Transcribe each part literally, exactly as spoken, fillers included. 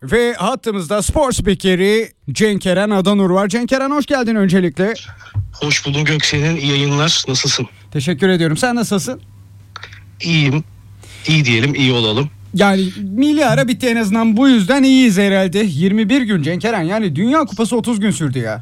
Ve hattımızda spor spikeri Cenk Eren Adanur var. Cenk Eren, hoş geldin öncelikle. Hoş buldum Göksel'in. İyi yayınlar. Nasılsın? Teşekkür ediyorum. Sen nasılsın? İyiyim. İyi diyelim, iyi olalım. Yani milli ara bitti, en azından bu yüzden iyiyiz herhalde. yirmi bir gün Cenk Eren, yani Dünya Kupası otuz gün sürdü ya.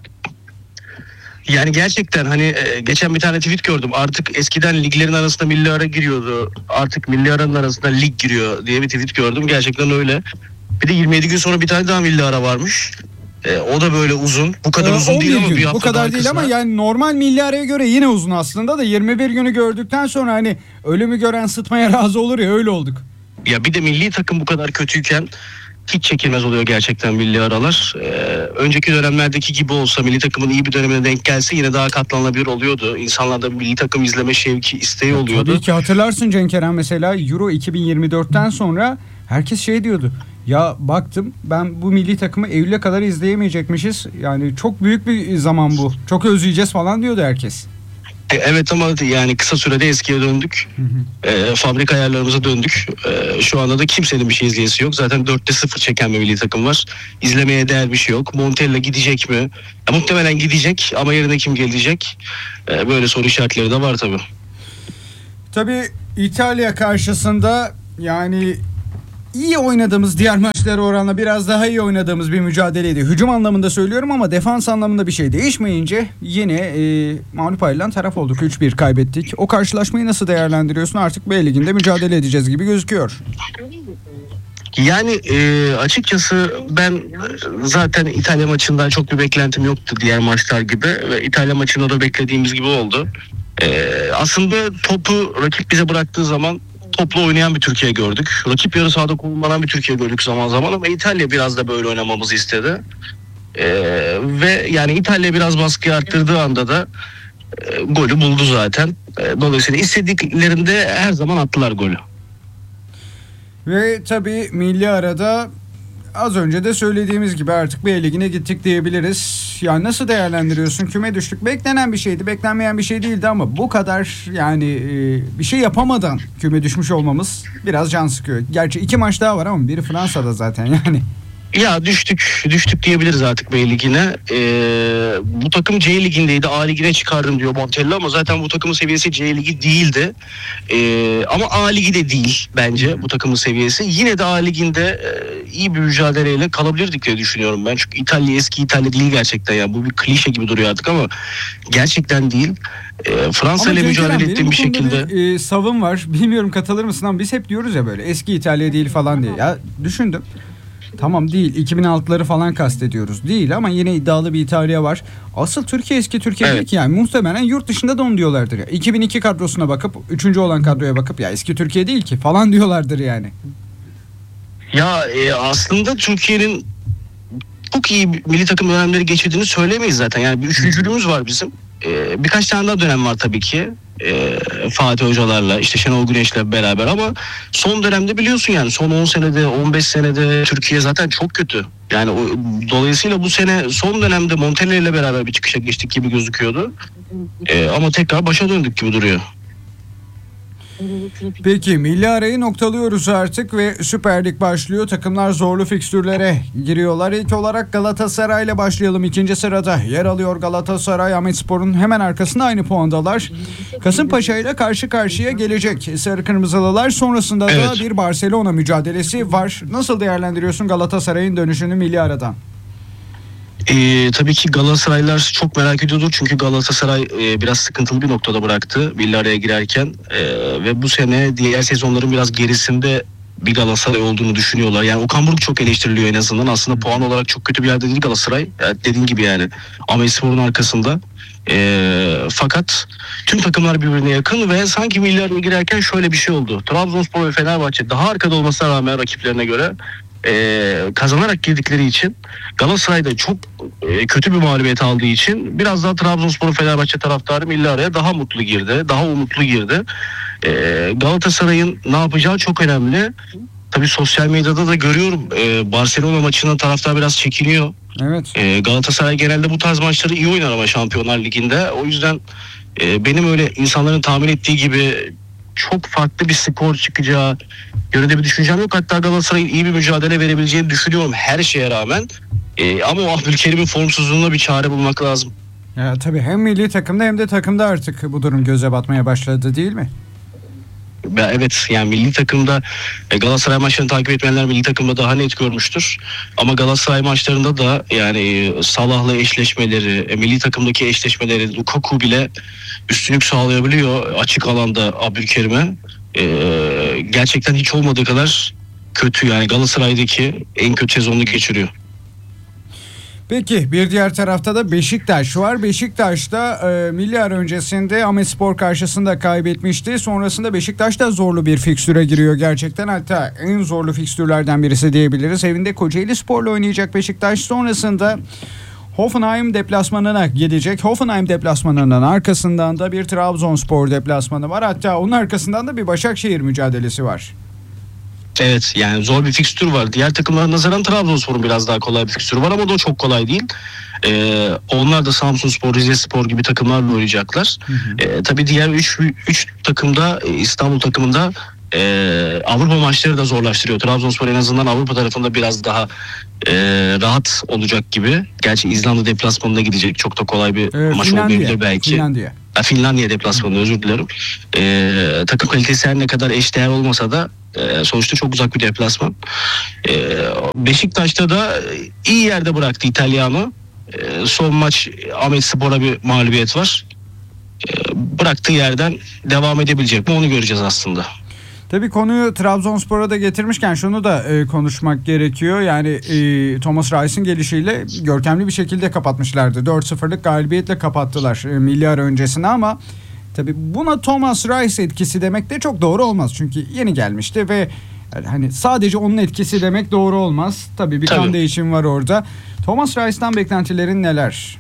Yani gerçekten hani e, geçen bir tane tweet gördüm. Artık eskiden liglerin arasında milli ara giriyordu. Artık milli aranın arasında lig giriyor diye bir tweet gördüm. Gerçekten öyle. Bir de yirmi yedi gün sonra bir tane daha milli ara varmış. E, o da böyle uzun. Bu kadar Ee, uzun değil ama gün. bir hafta Bu kadar değil ama yani normal milli araya göre yine uzun aslında da yirmi bir günü gördükten sonra hani ölümü gören sıtmaya razı olur ya, öyle olduk. Ya bir de milli takım bu kadar kötüyken hiç çekilmez oluyor gerçekten milli aralar. Ee, önceki dönemlerdeki gibi olsa, milli takımın iyi bir dönemine denk gelse yine daha katlanılabilir oluyordu. İnsanlarda milli takım izleme şevki, isteği oluyordu. Tabii ki hatırlarsın Cenk Eren, mesela Euro iki bin yirmi dörtten sonra herkes şey diyordu. Ya baktım ben, bu milli takımı Eylül'e kadar izleyemeyecekmişiz. Yani çok büyük bir zaman bu. Çok özleyeceğiz falan diyordu herkes. Evet ama yani kısa sürede eskiye döndük. Hı hı. E, fabrika ayarlarımıza döndük. E, şu anda da kimsenin bir şey izleyesi yok. Zaten dörtte sıfır çeken bir milli takım var. İzlemeye değer bir şey yok. Montella gidecek mi? Ya, muhtemelen gidecek ama yerine kim gelecek? E, böyle soru işaretleri de var tabii. Tabii İtalya karşısında yani iyi oynadığımız, diğer maçlara oranla biraz daha iyi oynadığımız bir mücadeleydi. Hücum anlamında söylüyorum ama defans anlamında bir şey değişmeyince yine e, mağlup ayrılan taraf olduk. üç bir kaybettik. O karşılaşmayı nasıl değerlendiriyorsun? Artık B Ligi'nde mücadele edeceğiz gibi gözüküyor. Yani e, açıkçası ben zaten İtalya maçından çok bir beklentim yoktu diğer maçlar gibi. Ve İtalya maçında da beklediğimiz gibi oldu. E, aslında topu rakip bize bıraktığı zaman toplu oynayan bir Türkiye gördük. Rakip yarı sahada kullanılan bir Türkiye gördük zaman zaman ama İtalya biraz da böyle oynamamızı istedi. Ee, ve yani İtalya biraz baskıyı arttırdığı anda da e, golü buldu zaten. E, dolayısıyla istediklerinde her zaman attılar golü. Ve tabii milli arada az önce de söylediğimiz gibi artık B Ligi'ne gittik diyebiliriz. Yani nasıl değerlendiriyorsun? Küme düştük. Beklenen bir şeydi, beklenmeyen bir şey değildi ama bu kadar yani e, bir şey yapamadan küme düşmüş olmamız biraz can sıkıyor. Gerçi iki maç daha var ama biri Fransa'da zaten yani. Ya düştük, düştük diyebiliriz artık B Ligi'ne. Ee, bu takım C Ligi'ndeydi, A Ligi'ne çıkardım diyor Montella ama zaten bu takımın seviyesi C Ligi değildi. Ee, ama A Ligi de değil bence bu takımın seviyesi. Yine de A Ligi'nde e, iyi bir mücadeleyle kalabilirdik diye düşünüyorum ben. Çünkü İtalya eski İtalya değil gerçekten ya. Bu bir klişe gibi duruyor artık ama gerçekten değil. E, Fransa ile mücadele ettiğim bir şekilde. Bir, e, savun var. Bilmiyorum katılır mısın ama biz hep diyoruz ya böyle eski İtalya değil falan diye. Ya düşündüm. Tamam değil, iki bin altıları falan kastediyoruz. Değil ama yine iddialı bir İtalya var. Asıl Türkiye eski Türkiye evet. Değil ki yani. Muhtemelen yurt dışında da onu diyorlardır ya. iki bin iki kadrosuna bakıp üçüncü olan kadroya bakıp ya eski Türkiye değil ki falan diyorlardır yani. Ya e, aslında Türkiye'nin çok iyi milli takım dönemleri geçirdiğini söylemeyiz zaten. Yani bir üçüncülüğümüz var bizim. E, birkaç tane daha dönem var tabii ki. E, Fatih Hocalarla işte Şenol Güneş'le beraber ama son dönemde biliyorsun yani son on senede on beş senede Türkiye zaten çok kötü. Yani o, dolayısıyla bu sene son dönemde Montella ile beraber bir çıkışa geçtik gibi gözüküyordu. E, ama tekrar başa döndük gibi duruyor. Peki milli arayı noktalıyoruz artık ve Süper Lig başlıyor. Takımlar zorlu fikstürlere giriyorlar. İlk olarak Galatasaray ile başlayalım. İkinci sırada yer alıyor Galatasaray. Ahmetspor'un hemen arkasında aynı puandalar. Kasımpaşa ile karşı karşıya gelecek Sarı Kırmızılılar. Sonrasında evet. da bir Barcelona mücadelesi var. Nasıl değerlendiriyorsun Galatasaray'ın dönüşünü milli aradan? Ee, tabii ki Galatasaraylılar çok merak ediyordur çünkü Galatasaray e, biraz sıkıntılı bir noktada bıraktı milli araya girerken e, ve bu sene diğer sezonların biraz gerisinde bir Galatasaray olduğunu düşünüyorlar. Yani Okan Buruk çok eleştiriliyor en azından. Aslında puan olarak çok kötü bir yerde değil Galatasaray. Yani dediğin gibi yani Ahmetspor'un arkasında. E, fakat tüm takımlar birbirine yakın ve sanki milli araya girerken şöyle bir şey oldu. Trabzonspor ve Fenerbahçe daha arkada olmasına rağmen rakiplerine göre Ee, kazanarak girdikleri için Galatasaray'da çok e, kötü bir mağlubiyet aldığı için biraz daha Trabzonspor Fenerbahçe taraftarı milli araya daha mutlu girdi. Daha umutlu girdi. Ee, Galatasaray'ın ne yapacağı çok önemli. Tabii sosyal medyada da görüyorum. Ee, Barcelona maçının taraftar biraz çekiniyor. Evet. Ee, Galatasaray genelde bu tarz maçları iyi oynar ama Şampiyonlar Ligi'nde. O yüzden e, benim öyle insanların tahmin ettiği gibi çok farklı bir skor çıkacağı yönünde bir düşüncem yok. Hatta Galatasaray'ın iyi bir mücadele verebileceğini düşünüyorum her şeye rağmen. Ee, ama o Abdülkerim'in formsuzluğuna bir çare bulmak lazım. Ya, tabii hem milli takımda hem de takımda artık bu durum göze batmaya başladı değil mi? Evet, yani milli takımda Galatasaray maçlarını takip etmeyenler milli takımda daha net görmüştür. Ama Galatasaray maçlarında da yani Salah'la eşleşmeleri, milli takımdaki eşleşmeleri, Lukaku bile üstünlük sağlayabiliyor açık alanda Abdülkerim'e. Ee, gerçekten hiç olmadığı kadar kötü, yani Galatasaray'daki en kötü sezonunu geçiriyor. Peki bir diğer tarafta da Beşiktaş var. Beşiktaş'ta e, milli ara öncesinde Ahmetspor karşısında kaybetmişti. Sonrasında Beşiktaş da zorlu bir fikstüre giriyor gerçekten. Hatta en zorlu fikstürlerden birisi diyebiliriz. Evinde Kocaelispor'la oynayacak Beşiktaş. Sonrasında Hoffenheim deplasmanına gidecek. Hoffenheim deplasmanının arkasından da bir Trabzonspor deplasmanı var. Hatta onun arkasından da bir Başakşehir mücadelesi var. Evet, yani zor bir fikstür var. Diğer takımlara nazaran Trabzonspor'un biraz daha kolay bir fikstürü var ama o da çok kolay değil. Ee, onlar da Samsunspor, Rizespor gibi takımlarla oynayacaklar. Hı hı. Ee, tabii diğer üç takımda, İstanbul takımında e, Avrupa maçları da zorlaştırıyor. Trabzonspor en azından Avrupa tarafında biraz daha e, rahat olacak gibi. Gerçi İzlanda deplasmanına gidecek. Çok da kolay bir ee, maç Finlandiya, olmayabilir belki. Finlandiya. Finlandiya deplasmanı, özür dilerim. Ee, takım kalitesi her ne kadar eşdeğer olmasa da e, sonuçta çok uzak bir deplasman. Ee, Beşiktaş'ta da iyi yerde bıraktı İtalyanı. Ee, son maç Ahmetspor'a bir mağlubiyet var. Ee, bıraktığı yerden devam edebilecek mi onu göreceğiz aslında. Tabii konuyu Trabzonspor'a da getirmişken şunu da e, konuşmak gerekiyor. Yani e, Thomas Reis'in gelişiyle görkemli bir şekilde kapatmışlardı. dört sıfırlık galibiyetle kapattılar e, milli ara öncesine ama tabii buna Thomas Reis etkisi demek de çok doğru olmaz. Çünkü yeni gelmişti ve yani hani sadece onun etkisi demek doğru olmaz. Tabii bir tabii. kan değişimi var orada. Thomas Reis'ten beklentilerin neler?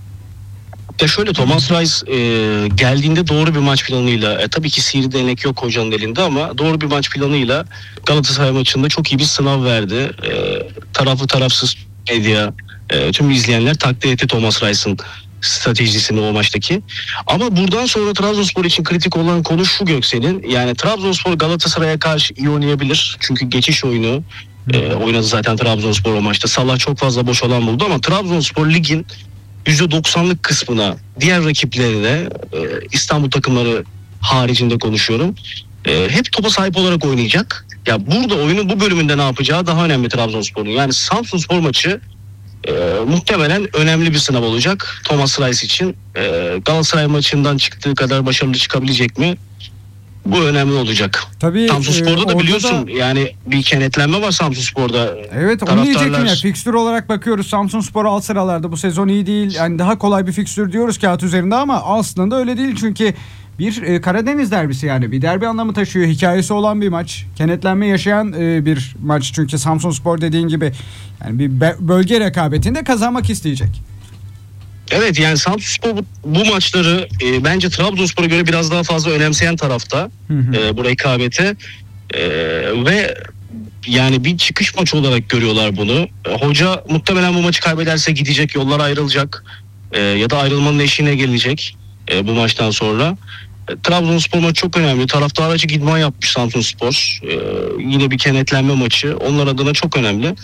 Ya şöyle, Thomas Reis e, geldiğinde doğru bir maç planıyla, e, tabii ki sihirli değnek yok hocanın elinde ama doğru bir maç planıyla Galatasaray maçında çok iyi bir sınav verdi. E, taraflı tarafsız medya, e, tüm izleyenler takdir etti Thomas Reis'in stratejisini o maçtaki. Ama buradan sonra Trabzonspor için kritik olan konu şu Göksel'in, yani Trabzonspor Galatasaray'a karşı iyi oynayabilir. Çünkü geçiş oyunu e, oynadı zaten Trabzonspor o maçta. Salah çok fazla boş alan buldu ama Trabzonspor ligin yüzde doksanlık kısmına, diğer rakiplerine, e, İstanbul takımları haricinde konuşuyorum, e, hep topa sahip olarak oynayacak. Ya burada oyunun bu bölümünde ne yapacağı daha önemli Trabzonspor'un. Yani Samsunspor maçı e, muhtemelen önemli bir sınav olacak Thomas Reis için. E, Galatasaray maçından çıktığı kadar başarılı çıkabilecek mi? Bu önemli olacak. Tabii, Samsunspor'da e, da biliyorsun da, yani bir kenetlenme var Samsunspor'da. Evet, onu diyecektim ya. Fikstür olarak bakıyoruz. Samsunspor alt sıralarda, bu sezon iyi değil. Yani daha kolay bir fikstür diyoruz kağıt üzerinde ama aslında öyle değil. Çünkü bir e, Karadeniz derbisi, yani bir derbi anlamı taşıyor. Hikayesi olan bir maç. Kenetlenme yaşayan e, bir maç. Çünkü Samsunspor dediğin gibi yani bir be- bölge rekabetinde kazanmak isteyecek. Evet, yani Samsunspor bu, bu maçları e, bence Trabzonspor'a göre biraz daha fazla önemseyen tarafta, hı hı. E, bu rekabete e, ve yani bir çıkış maçı olarak görüyorlar bunu. E, hoca muhtemelen bu maçı kaybederse gidecek, yollar ayrılacak e, ya da ayrılmanın eşiğine gelecek e, bu maçtan sonra. E, Trabzonspor maçı çok önemli. Taraftar açık idman yapmış Samsunspor. E, yine bir kenetlenme maçı. Onlar adına çok önemli.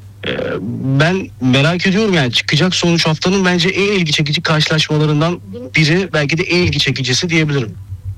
Ben merak ediyorum, yani çıkacak sonuç haftanın bence en ilgi çekici karşılaşmalarından biri, belki de en ilgi çekicisi diyebilirim.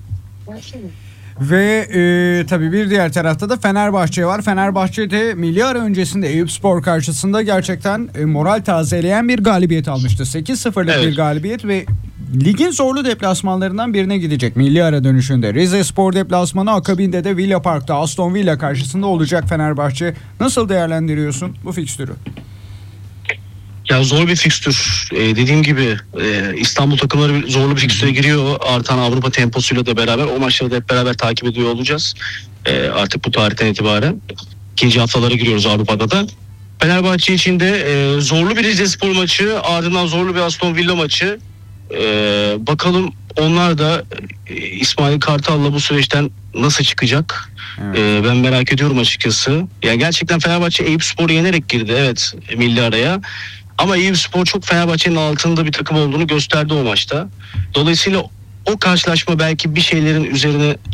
Ve e, tabii bir diğer tarafta da Fenerbahçe var. Fenerbahçe'de milli ara öncesinde Eyüpspor karşısında gerçekten e, moral tazeleyen bir galibiyet almıştı. sekiz sıfırlık evet. bir galibiyet ve ligin zorlu deplasmanlarından birine gidecek milli ara dönüşünde. Rizespor deplasmanı, akabinde de Villa Park'ta Aston Villa karşısında olacak Fenerbahçe. Nasıl değerlendiriyorsun bu fikstürü? Ya zor bir fikstür. Ee, dediğim gibi e, İstanbul takımları zorlu bir fikstüre giriyor. Artan Avrupa temposuyla da beraber o maçları da hep beraber takip ediyor olacağız. E, artık bu tarihten itibaren. İkinci haftalara giriyoruz Avrupa'da da. Fenerbahçe için de e, zorlu bir Rizespor maçı, ardından zorlu bir Aston Villa maçı. Ee, bakalım onlar da e, İsmail Kartal'la bu süreçten nasıl çıkacak? Evet. Ee, ben merak ediyorum açıkçası. Yani gerçekten Fenerbahçe Eyüpspor'u yenerek girdi, evet, milli araya. Ama Eyüpspor çok Fenerbahçe'nin altında bir takım olduğunu gösterdi o maçta. Dolayısıyla o karşılaşma belki bir şeylerin üzerine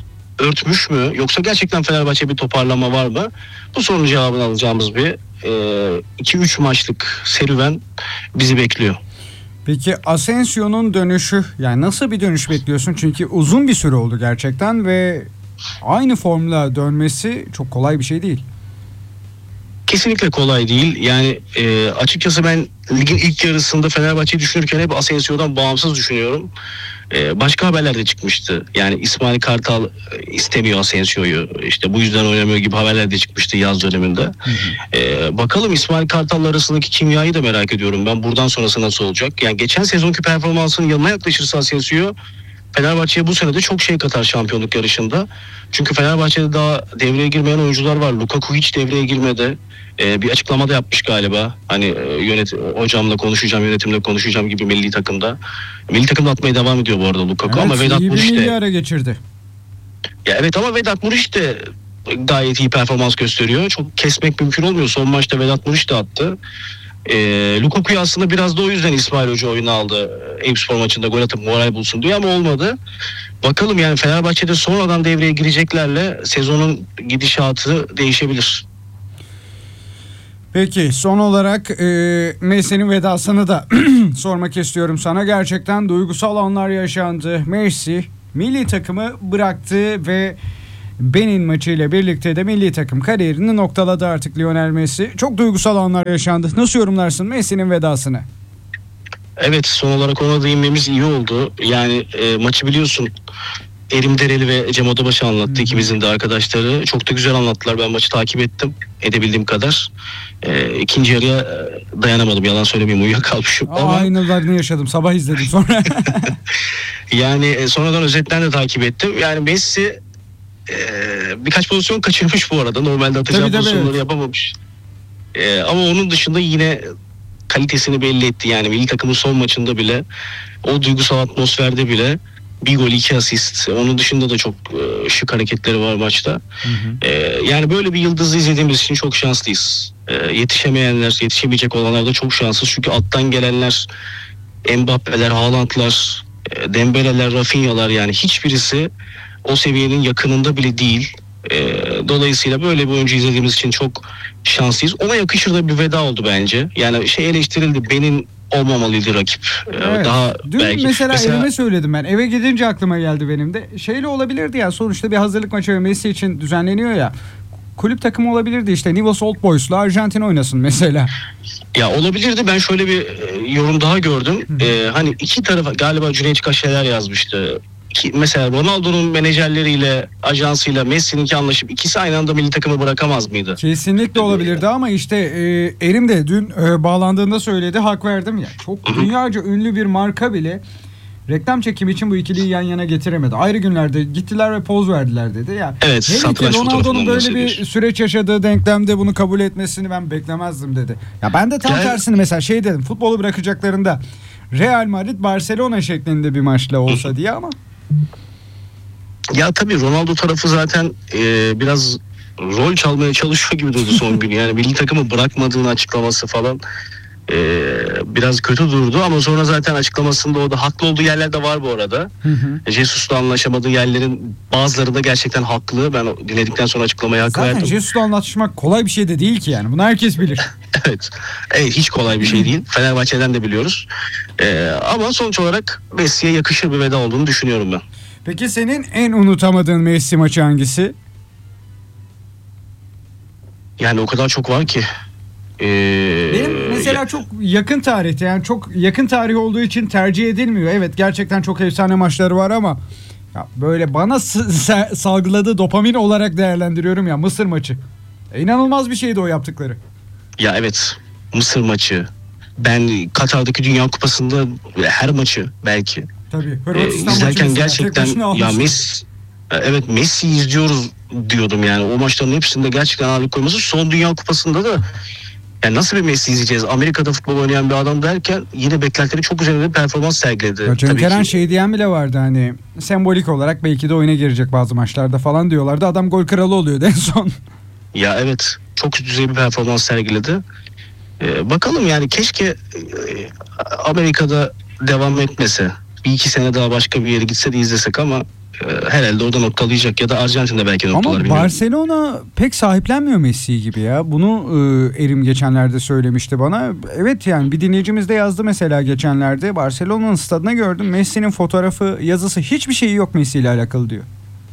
örtmüş mü? Yoksa gerçekten Fenerbahçe bir toparlama var mı? Bu sorunun cevabını alacağımız bir iki üç maçlık serüven bizi bekliyor. Peki Asensio'nun dönüşü, yani nasıl bir dönüş bekliyorsun? Çünkü uzun bir süre oldu gerçekten ve aynı formla dönmesi çok kolay bir şey değil. Kesinlikle kolay değil. Yani e, açıkçası ben ligin ilk yarısında Fenerbahçe'yi düşünürken hep Asensio'dan bağımsız düşünüyorum. E, başka haberler de çıkmıştı. Yani İsmail Kartal istemiyor Asensio'yu. İşte bu yüzden oynamıyor gibi haberler de çıkmıştı yaz döneminde. Hı hı. E, bakalım İsmail Kartal'la arasındaki kimyayı da merak ediyorum ben. Buradan sonrası nasıl olacak? Yani geçen sezonki performansının yanına yaklaşırsa Asensio, Fenerbahçe'ye bu sene de çok şey katar şampiyonluk yarışında. Çünkü Fenerbahçe'de daha devreye girmeyen oyuncular var. Lukaku hiç devreye girmedi. Ee, bir açıklama da yapmış galiba. Hani e, yönet hocamla konuşacağım, yönetimle konuşacağım gibi milli takımda. Milli takımda atmaya devam ediyor bu arada Lukaku, evet, ama Vedat Muriç de... milli ara geçirdi. Ya evet, ama Vedat Muriç de gayet iyi performans gösteriyor. Çok kesmek mümkün olmuyor. Son maçta Vedat Muriç de attı. E, Lukaku'yu aslında biraz da o yüzden İsmail Hoca oyuna aldı. Eyüpspor maçında gol atıp moral bulsun diye, ama olmadı. Bakalım, yani Fenerbahçe'de sonradan devreye gireceklerle sezonun gidişatı değişebilir. Peki son olarak e, Messi'nin vedasını da sormak istiyorum sana. Gerçekten duygusal anlar yaşandı. Messi milli takımı bıraktı ve Benin maçıyla birlikte de milli takım kariyerini noktaladı artık Lionel Messi. Çok duygusal anlar yaşandı. Nasıl yorumlarsın Messi'nin vedasını? Evet, son olarak ona değinmemiz iyi oldu. Yani e, maçı biliyorsun, Erim Dereli ve Cem Odabaşı anlattı. Hmm. İkimizin de arkadaşları. Çok da güzel anlattılar. Ben maçı takip ettim. Edebildiğim kadar. E, ikinci yarıya dayanamadım. Yalan söylemeyeyim, uyuyakalmışım. Aa, ama... Aynılarını yaşadım. Sabah izledim sonra. Yani e, sonradan özetten de takip ettim. Yani Messi e, birkaç pozisyon kaçırmış bu arada. Normalde atacağı tabii, pozisyonları tabii. yapamamış. E, ama onun dışında yine kalitesini belli etti. Yani milli takımın son maçında bile, o duygusal atmosferde bile bir gol, iki asist. Onun dışında da çok e, şık hareketleri var maçta. Hı hı. E, yani böyle bir yıldızı izlediğimiz için çok şanslıyız. E, yetişemeyenler, yetişemeyecek olanlar da çok şanssız. Çünkü alttan gelenler, Mbappe'ler, Haaland'lar, e, Dembele'ler, Rafinha'lar, yani hiçbirisi o seviyenin yakınında bile değil. E, dolayısıyla böyle bir oyuncu izlediğimiz için çok şanslıyız. Ona yakışır da bir veda oldu bence. Yani şey eleştirildi, Benin olmamalıydı rakip. Evet. Daha dün belki mesela, mesela evime söyledim ben. Eve gidince aklıma geldi benim de. Şeyle olabilirdi ya, sonuçta bir hazırlık maçı Messi için düzenleniyor ya. Kulüp takımı olabilirdi, işte Nivas Old Boys'la Arjantin oynasın mesela. Ya olabilirdi. Ben şöyle bir yorum daha gördüm. Ee, hani iki tarafa galiba Cüneyt Kaşeler yazmıştı. Ki, mesela Ronaldo'nun menajerleriyle, ajansıyla Messi'ninki anlaşıp ikisi aynı anda milli takımı bırakamaz mıydı? Kesinlikle olabilirdi, ama işte e, Erim de dün e, bağlandığında söyledi, hak verdim ya. Çok dünyaca ünlü bir marka bile reklam çekimi için bu ikiliyi yan yana getiremedi. Ayrı günlerde gittiler ve poz verdiler dedi. Ya, evet, satranç Ronaldo'nun böyle bir süreç yaşadığı denklemde bunu kabul etmesini ben beklemezdim dedi. Ya ben de tam Gel. tersini mesela şey dedim, futbolu bırakacaklarında Real Madrid Barcelona şeklinde bir maçla olsa diye, ama ya tabii Ronaldo tarafı zaten e, biraz rol çalmaya çalışıyor gibi durdu son gün. Yani milli takımı bırakmadığını açıklaması falan e, biraz kötü durdu, ama sonra zaten açıklamasında o da haklı olduğu yerler de var bu arada. Hı hı. Jesus'la anlaşamadığı yerlerin bazıları da gerçekten haklı. Ben dinledikten sonra açıklamaya hak zaten verdim. Zaten Jesus'la anlaşmak kolay bir şey de değil ki yani. Bunu herkes bilir. Evet. evet. Hiç kolay bir şey değil. Fenerbahçe'den de biliyoruz. E, ama sonuç olarak Messi'ye yakışır bir veda olduğunu düşünüyorum ben. Peki senin en unutamadığın Messi maçı hangisi? Yani o kadar çok var ki. Ee, Benim mesela ya... çok yakın tarihte, yani çok yakın tarih olduğu için tercih edilmiyor. Evet, gerçekten çok efsane maçları var, ama ya böyle bana s- salgıladığı dopamin olarak değerlendiriyorum ya, Mısır maçı. E, inanılmaz bir şeydi o yaptıkları. Ya evet, Mısır maçı. Ben Katar'daki Dünya Kupası'nda her maçı belki. Tabii. Ee, izlerken gerçekten ya Messi, evet Messi izliyoruz diyordum yani. O maçların hepsinde gerçekten ağırlık koyması. Son Dünya Kupası'nda da yani nasıl bir Messi izleyeceğiz? Amerika'da futbol oynayan bir adam derken yine beklentileri çok üzerinde bir performans sergiledi. Cenk Eren şey diyen bile vardı, hani sembolik olarak belki de oyuna girecek bazı maçlarda falan diyorlardı. Adam gol kralı oluyordu en son. Ya evet, çok üst düzey bir performans sergiledi. Ee, bakalım yani, keşke e, Amerika'da devam etmese. Bir iki sene daha başka bir yere gitse de izlesek, ama e, herhalde orada noktalayacak ya da Arjantin'de belki noktalar. Ama bilmiyorum. Barcelona pek sahiplenmiyor Messi'yi gibi ya. Bunu e, Erim geçenlerde söylemişti bana. Evet, yani bir dinleyicimiz de yazdı mesela geçenlerde. Barcelona'nın stadına gördüm. Messi'nin fotoğrafı, yazısı, hiçbir şeyi yok Messi ile alakalı diyor.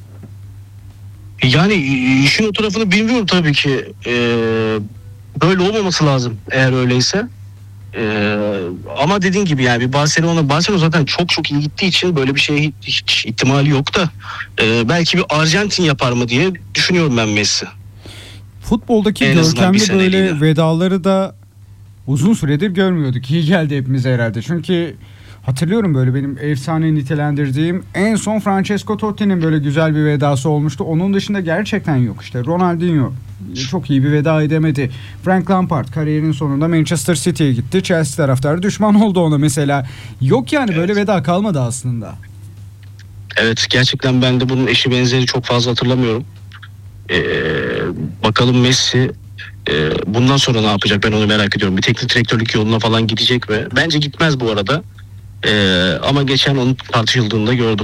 Yani işin o tarafını bilmiyorum tabii ki. E, böyle olmaması lazım eğer öyleyse. E, ama dediğin gibi yani bir Barcelona, Barcelona zaten çok çok iyi gittiği için böyle bir şeye hiç, hiç ihtimali yok da e, belki bir Arjantin yapar mı diye düşünüyorum ben Messi. Futboldaki En azından bir görkemli böyle seneliğine. vedaları da uzun süredir görmüyorduk. İyi geldi hepimize herhalde. Çünkü hatırlıyorum böyle benim efsane nitelendirdiğim en son Francesco Totti'nin böyle güzel bir vedası olmuştu. Onun dışında gerçekten yok işte. Ronaldinho çok iyi bir veda edemedi. Frank Lampard kariyerinin sonunda Manchester City'ye gitti. Chelsea taraftarı düşman oldu ona mesela. Yok yani, böyle Evet. veda kalmadı aslında. Evet, gerçekten ben de bunun eşi benzeri çok fazla hatırlamıyorum. Ee, bakalım Messi e, bundan sonra ne yapacak, ben onu merak ediyorum. Bir teknik direktörlük yoluna falan gidecek mi? Bence gitmez bu arada. Ee, ama geçen onun tartışıldığını da gördüm.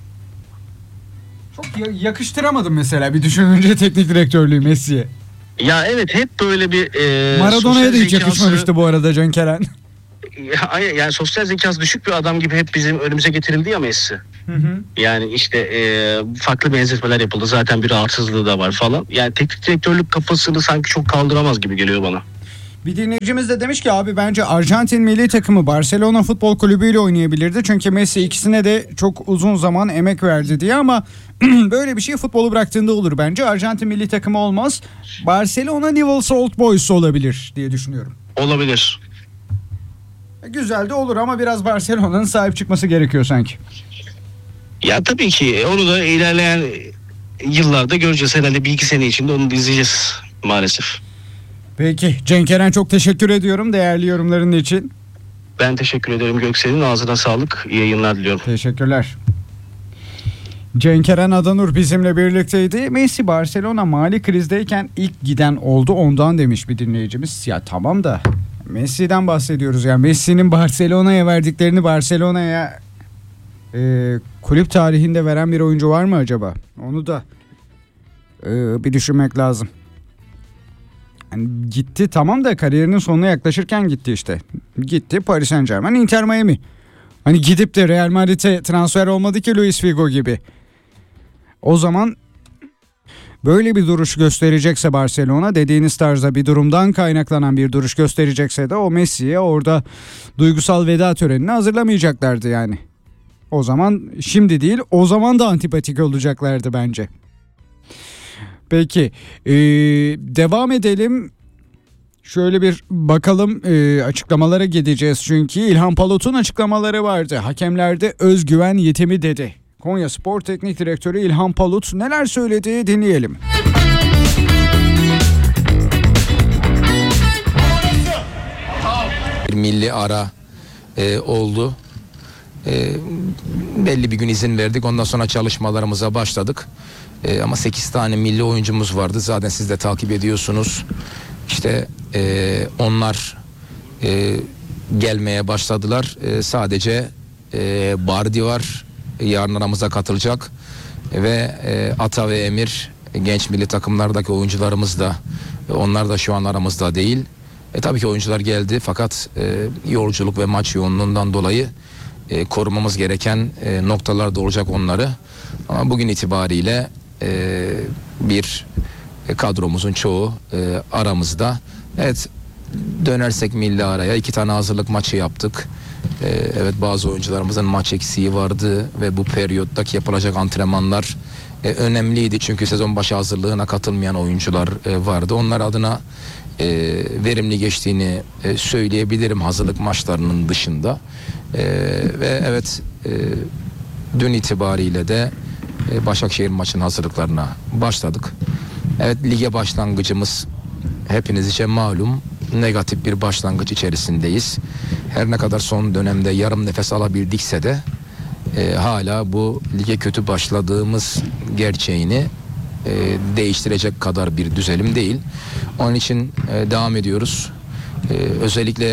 Çok ya- yakıştıramadım mesela bir düşününce teknik direktörlüğü Messi'ye. Ya evet, hep böyle bir e, Maradona'ya sosyal da hiç zekası- yakışmamıştı bu arada Can Kerem. Ya, yani sosyal zekası düşük bir adam gibi hep bizim önümüze getirildi ya Messi. Hı hı. Yani işte e, farklı benzetmeler yapıldı. Zaten bir rahatsızlığı da var falan. Yani teknik direktörlük kafasını sanki çok kaldıramaz gibi geliyor bana. Bir dinleyicimiz de demiş ki abi bence Arjantin milli takımı Barcelona Futbol Kulübü ile oynayabilirdi. Çünkü Messi ikisine de çok uzun zaman emek verdi diye, ama böyle bir şey futbolu bıraktığında olur bence. Arjantin milli takımı olmaz. Barcelona Newell's Old Boys olabilir diye düşünüyorum. Olabilir. Güzel de olur ama biraz Barcelona'nın sahip çıkması gerekiyor sanki. Ya tabii ki onu da ilerleyen yıllarda göreceğiz. Herhalde bir iki sene içinde onu da izleyeceğiz maalesef. Peki Cenk Eren, çok teşekkür ediyorum değerli yorumların için. Ben teşekkür ederim Göksel'in. Ağzına sağlık. İyi yayınlar diliyorum. Teşekkürler. Cenk Eren Adanur bizimle birlikteydi. Messi Barcelona mali krizdeyken ilk giden oldu ondan demiş bir dinleyicimiz. Ya tamam da Messi'den bahsediyoruz. Yani Messi'nin Barcelona'ya verdiklerini Barcelona'ya e, kulüp tarihinde veren bir oyuncu var mı acaba? Onu da e, bir düşünmek lazım. Yani gitti tamam da kariyerinin sonuna yaklaşırken gitti işte. Gitti Paris Saint-Germain, Inter Miami. Hani gidip de Real Madrid'e transfer olmadı ki Luis Figo gibi. O zaman böyle bir duruş gösterecekse Barcelona, dediğiniz tarzda bir durumdan kaynaklanan bir duruş gösterecekse de o Messi'ye orada duygusal veda törenini hazırlamayacaklardı yani. O zaman şimdi değil, o zaman da antipatik olacaklardı bence. Peki ee, devam edelim. Şöyle bir bakalım, e, açıklamalara gideceğiz çünkü İlhan Palut'un açıklamaları vardı. Hakemlerde özgüven yetimi dedi. Konya Spor Teknik Direktörü İlhan Palut neler söyledi dinleyelim. Bir milli ara e, oldu. E, belli bir gün izin verdik. Ondan sonra çalışmalarımıza başladık. E, ama sekiz tane milli oyuncumuz vardı. Zaten siz de takip ediyorsunuz. İşte e, onlar e, gelmeye başladılar. E, sadece e, Bardi var. Yarın aramıza katılacak. E, ve e, Ata ve Emir genç milli takımlardaki oyuncularımız da e, onlar da şu an aramızda değil. E, tabii ki oyuncular geldi fakat e, yolculuk ve maç yoğunluğundan dolayı e, korumamız gereken e, noktalarda olacak onları. Ama bugün itibariyle e, bir e, kadromuzun çoğu e, aramızda. Evet, dönersek milli araya iki tane hazırlık maçı yaptık. E, evet, bazı oyuncularımızın maç eksiği vardı ve bu periyottaki yapılacak antrenmanlar e, önemliydi. Çünkü sezon başı hazırlığına katılmayan oyuncular e, vardı. Onlar adına e, verimli geçtiğini e, söyleyebilirim hazırlık maçlarının dışında. E, ve evet, e, dün itibariyle de e, Başakşehir maçının hazırlıklarına başladık. Evet, lige başlangıcımız hepiniz için malum negatif bir başlangıç içerisindeyiz. Her ne kadar son dönemde yarım nefes alabildikse de e, hala bu lige kötü başladığımız gerçeğini e, değiştirecek kadar bir düzelim değil. Onun için e, devam ediyoruz. E, özellikle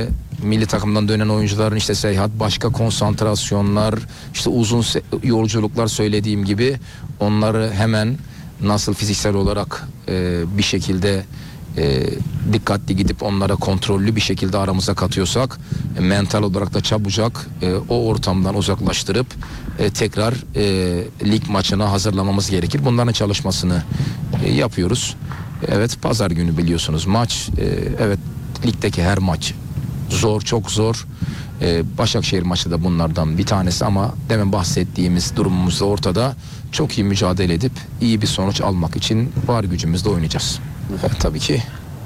milli takımdan dönen oyuncuların işte seyahat, başka konsantrasyonlar, işte uzun se- yolculuklar söylediğim gibi onları hemen nasıl fiziksel olarak e, bir şekilde e, dikkatli gidip onlara kontrollü bir şekilde aramıza katıyorsak e, mental olarak da çabucak e, o ortamdan uzaklaştırıp e, tekrar e, lig maçına hazırlamamız gerekir. Bunların çalışmasını e, yapıyoruz. Evet, pazar günü biliyorsunuz maç. E, evet, ligdeki her maç zor, çok zor. Ee, Başakşehir maçı da bunlardan bir tanesi ama demin bahsettiğimiz durumumuz da ortada. Çok iyi mücadele edip iyi bir sonuç almak için var gücümüzle oynayacağız. Evet, tabii ki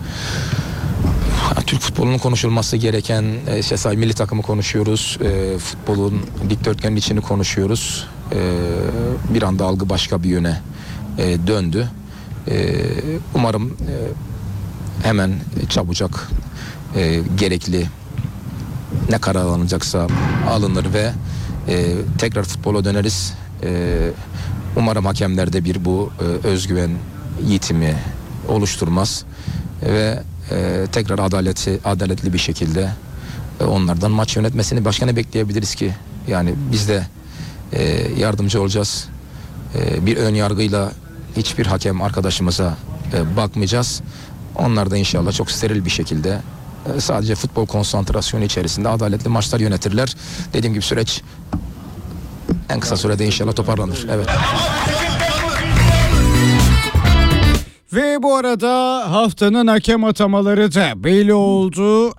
Türk futbolunun konuşulması gereken e, işte say milli takımı konuşuyoruz. E, futbolun dikdörtgenin içini konuşuyoruz. E, bir anda algı başka bir yöne e, döndü. E, umarım e, hemen çabucak e, gerekli ne karar alınacaksa alınır ve e, tekrar futbola döneriz. E, umarım hakemlerde bir bu e, özgüven yitimi oluşturmaz ve e, tekrar adaleti adaletli bir şekilde e, onlardan maç yönetmesini başka ne bekleyebiliriz ki? Yani biz de e, yardımcı olacağız. E, bir ön yargıyla hiçbir hakem arkadaşımıza e, bakmayacağız. Onlar da inşallah çok steril bir şekilde e, sadece futbol konsantrasyonu içerisinde adaletli maçlar yönetirler. Dediğim gibi süreç en kısa sürede inşallah toparlanır. Evet. Ve bu arada haftanın hakem atamaları da belli oldu.